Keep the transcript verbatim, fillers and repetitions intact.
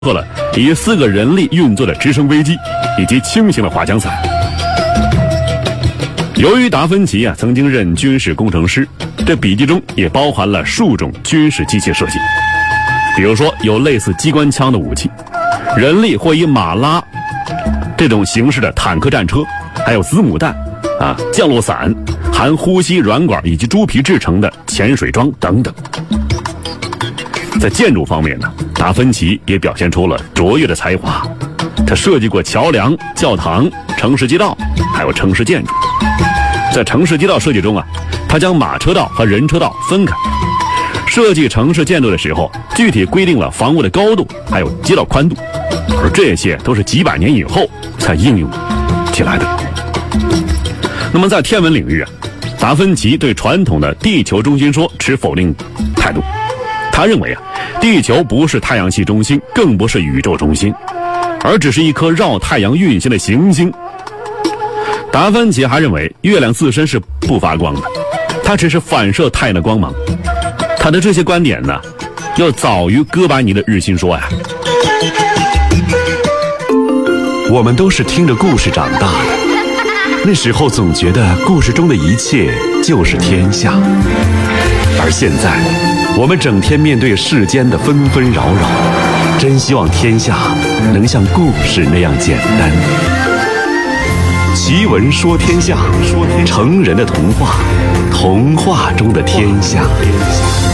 做了以四个人力运作的直升飞机以及轻型的滑翔伞。由于达芬奇啊曾经任军事工程师，这笔记中也包含了数种军事机械设计，比如说有类似机关枪的武器，人力或以马拉这种形式的坦克战车，还有子母弹啊、降落伞、含呼吸软管以及猪皮制成的潜水装等等。在建筑方面呢，达芬奇也表现出了卓越的才华。他设计过桥梁、教堂、城市街道，还有城市建筑。在城市街道设计中啊，他将马车道和人车道分开。设计城市建筑的时候，具体规定了房屋的高度，还有街道宽度，而这些都是几百年以后才应用起来的。那么在天文领域啊，达芬奇对传统的地球中心说持否定态度。他认为啊，地球不是太阳系中心，更不是宇宙中心，而只是一颗绕太阳运行的行星。达芬奇还认为月亮自身是不发光的，它只是反射太阳的光芒。他的这些观点呢，要早于哥白尼的日心说呀。 我们都是听着故事长大的，那时候总觉得故事中的一切就是天下，而现在我们整天面对世间的纷纷扰扰，真希望天下能像故事那样简单。奇闻说天下，成人的童话，童话中的天下。